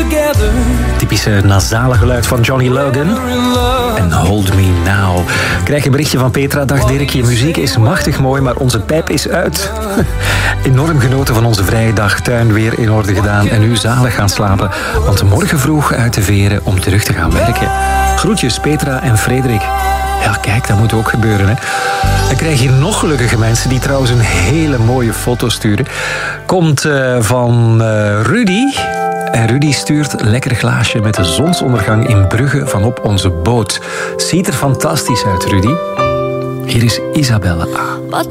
Typische nasale geluid van Johnny Logan. En Hold Me Now. Krijg een berichtje van Petra. Dag Dirk, je muziek is machtig mooi, maar onze pijp is uit. Enorm genoten van onze vrije dag. Tuin weer in orde gedaan en nu zalig gaan slapen. Want morgen vroeg uit de veren om terug te gaan werken. Groetjes Petra en Frederik. Ja, kijk, dat moet ook gebeuren, hè. Dan krijg je nog gelukkige mensen die trouwens een hele mooie foto sturen. Komt van Rudy. En Rudy stuurt een lekker glaasje met de zonsondergang in Brugge vanop onze boot. Ziet er fantastisch uit, Rudy. Hier is Isabelle A. But